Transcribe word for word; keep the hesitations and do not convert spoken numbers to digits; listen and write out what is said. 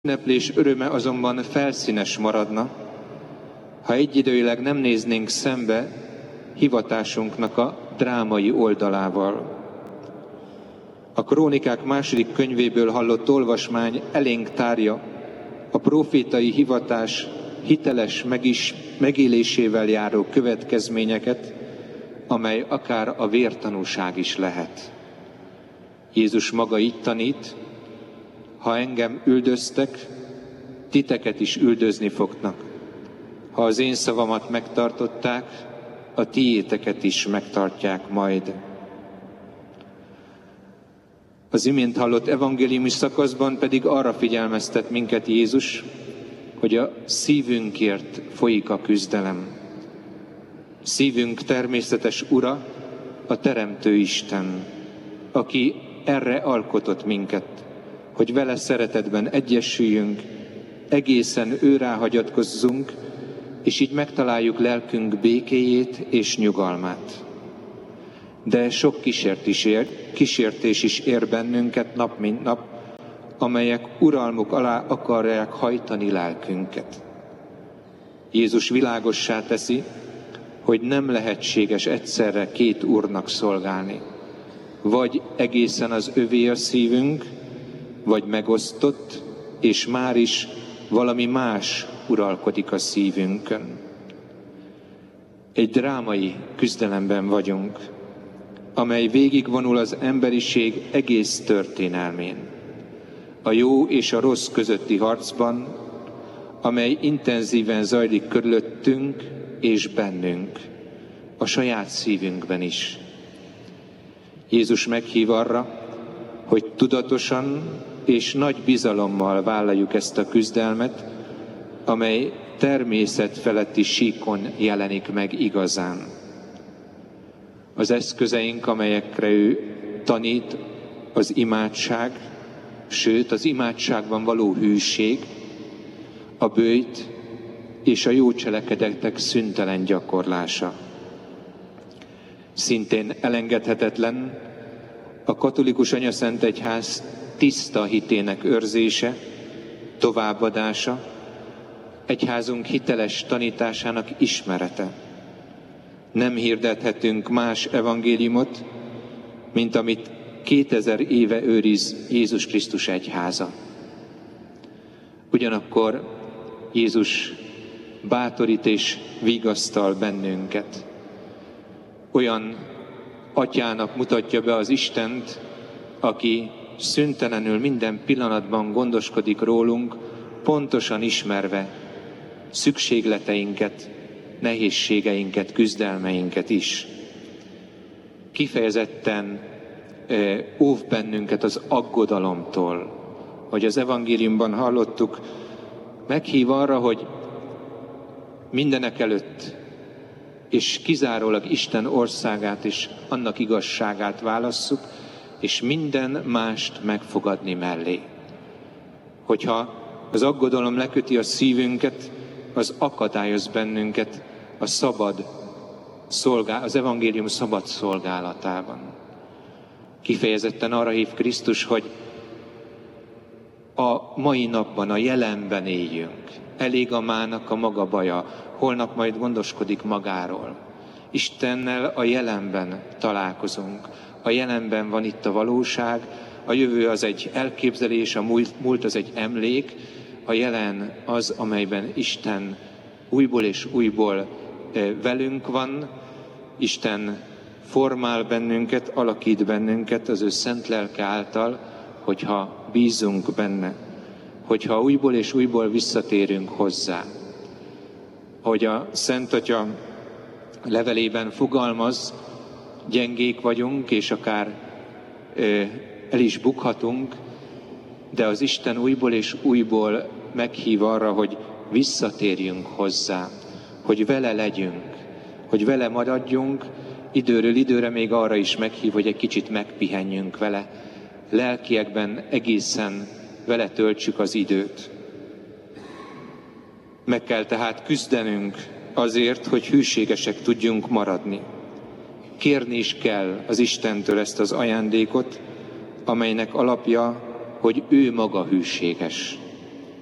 ünneplés öröme azonban felszínes maradna, ha egyidejűleg nem néznénk szembe hivatásunknak a drámai oldalával. A Krónikák második könyvéből hallott olvasmány elénk tárja a profétai hivatás hiteles megis, megélésével járó következményeket, amely akár a vértanúság is lehet. Jézus maga így tanít: ha engem üldöztek, titeket is üldözni fognak. Ha az én szavamat megtartották, a tiéteket is megtartják majd. Az imént hallott evangéliumi szakaszban pedig arra figyelmeztet minket Jézus, hogy a szívünkért folyik a küzdelem. Szívünk természetes ura a Teremtő Isten, aki erre alkotott minket, hogy vele szeretetben egyesüljünk, egészen őrá hagyatkozzunk, és így megtaláljuk lelkünk békéjét és nyugalmát. De sok kísértés, ér, kísértés is ér bennünket nap mint nap, amelyek uralmuk alá akarják hajtani lelkünket. Jézus világossá teszi, hogy nem lehetséges egyszerre két úrnak szolgálni. Vagy egészen az övé a szívünk, vagy megosztott, és már is valami más uralkodik a szívünkön. Egy drámai küzdelemben vagyunk, amely végigvonul az emberiség egész történelmén. A jó és a rossz közötti harcban, amely intenzíven zajlik körülöttünk és bennünk, a saját szívünkben is. Jézus meghív arra, hogy tudatosan és nagy bizalommal vállaljuk ezt a küzdelmet, amely természet feletti síkon jelenik meg igazán. Az eszközeink, amelyekre ő tanít, az imádság, sőt az imádságban való hűség, a bőjt és a jó cselekedetek szüntelen gyakorlása. Szintén elengedhetetlen a katolikus anyaszentegyház tiszta hitének őrzése, továbbadása, egyházunk hiteles tanításának ismerete. Nem hirdethetünk más evangéliumot, mint amit kétezer éve őriz Jézus Krisztus egyháza. Ugyanakkor Jézus bátorít és vigasztal bennünket. Olyan atyának mutatja be az Istent, aki szüntelenül minden pillanatban gondoskodik rólunk, pontosan ismerve szükségleteinket, nehézségeinket, küzdelmeinket is. Kifejezetten óv bennünket az aggodalomtól, hogy az evangéliumban hallottuk, meghív arra, hogy mindenek előtt és kizárólag Isten országát és annak igazságát válasszuk, és minden mást megfogadni mellé. Hogyha az aggodalom leköti a szívünket, az akadályoz bennünket a szabad szolgál, az evangélium szabad szolgálatában. Kifejezetten arra hív Krisztus, hogy a mai napban, a jelenben éljünk. Elég a mának a maga baja, holnap majd gondoskodik magáról. Istennel a jelenben találkozunk. A jelenben van itt a valóság, a jövő az egy elképzelés, a múlt az egy emlék, a jelen az, amelyben Isten újból és újból velünk van, Isten formál bennünket, alakít bennünket az ő szent lelke által, hogyha bízunk benne, hogyha újból és újból visszatérünk hozzá. Ahogy a Szent Atya levelében fogalmaz, gyengék vagyunk, és akár ö, el is bukhatunk, de az Isten újból és újból meghív arra, hogy visszatérjünk hozzá, hogy vele legyünk, hogy vele maradjunk, időről időre még arra is meghív, hogy egy kicsit megpihenjünk vele, lelkiekben egészen vele töltsük az időt. Meg kell tehát küzdenünk azért, hogy hűségesek tudjunk maradni. Kérni is kell az Istentől ezt az ajándékot, amelynek alapja, hogy ő maga hűséges.